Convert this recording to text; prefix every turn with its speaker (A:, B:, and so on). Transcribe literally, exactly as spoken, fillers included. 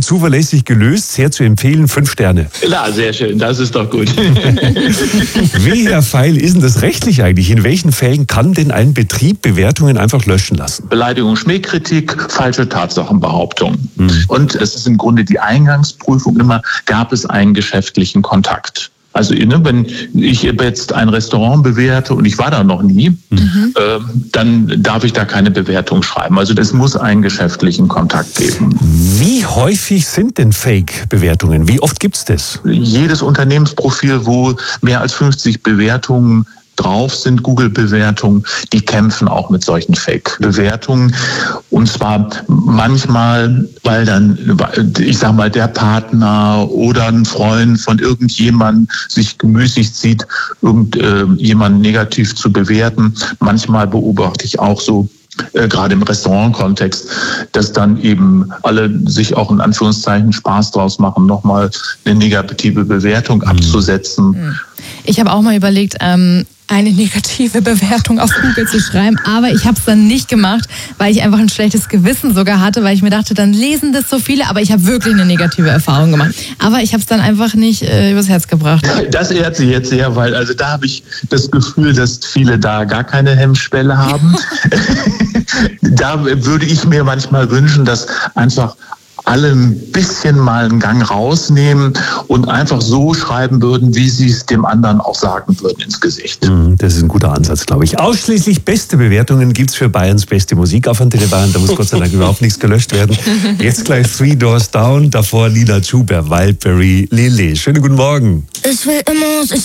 A: und zuverlässig gelöst. Sehr zu empfehlen. Fünf Sterne.
B: Na, sehr schön. Das ist doch gut.
A: Wie, Herr Feil, ist denn das rechtlich eigentlich? In welchen Fällen kann denn ein Betrieb Bewertungen einfach löschen lassen?
B: Beleidigung, Schmähkritik, falsche Tatsachenbehauptungen.
A: Hm.
B: Und es ist im Grunde die Eingangsprüfung immer, gab es einen geschäftlichen Kontakt? Also wenn ich jetzt ein Restaurant bewerte und ich war da noch nie, mhm. äh, dann darf ich da keine Bewertung schreiben. Also es muss einen geschäftlichen Kontakt geben.
A: Wie häufig sind denn Fake-Bewertungen? Wie oft gibt's das?
B: Jedes Unternehmensprofil, wo mehr als fünfzig Bewertungen drauf sind, Google-Bewertungen, die kämpfen auch mit solchen Fake-Bewertungen. Und zwar manchmal, weil dann, ich sag mal, der Partner oder ein Freund von irgendjemandem sich gemüßigt sieht, irgendjemanden negativ zu bewerten. Manchmal beobachte ich auch so, Äh, gerade im Restaurant-Kontext, dass dann eben alle sich auch in Anführungszeichen Spaß draus machen, nochmal eine negative Bewertung abzusetzen.
C: Ich habe auch mal überlegt, ähm, eine negative Bewertung auf Google zu schreiben, aber ich habe es dann nicht gemacht, weil ich einfach ein schlechtes Gewissen sogar hatte, weil ich mir dachte, dann lesen das so viele, aber ich habe wirklich eine negative Erfahrung gemacht. Aber ich habe es dann einfach nicht äh, übers Herz gebracht.
B: Das ehrt Sie jetzt sehr, weil also da habe ich das Gefühl, dass viele da gar keine Hemmschwelle haben. Da würde ich mir manchmal wünschen, dass einfach alle ein bisschen mal einen Gang rausnehmen und einfach so schreiben würden, wie sie es dem anderen auch sagen würden ins Gesicht.
A: Das ist ein guter Ansatz, glaube ich. Ausschließlich beste Bewertungen gibt's für Bayerns beste Musik auf Antenne Bayern. Da muss Gott sei Dank überhaupt nichts gelöscht werden. Jetzt gleich Three Doors Down, davor Nina Chuber, Wildberry Lily. Schönen guten Morgen.
D: Ich will immer